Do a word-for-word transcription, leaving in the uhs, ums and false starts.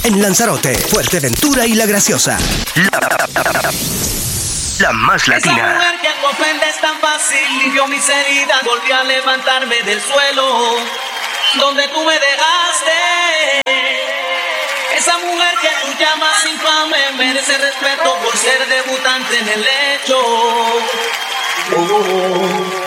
En Lanzarote, Fuerteventura y La Graciosa. La, la más latina. Esa mujer que me ofende es tan fácil, limpió mis heridas, volví a levantarme del suelo donde tú me dejaste. Esa mujer que tú llamas infame merece respeto por ser debutante en el hecho. Oh.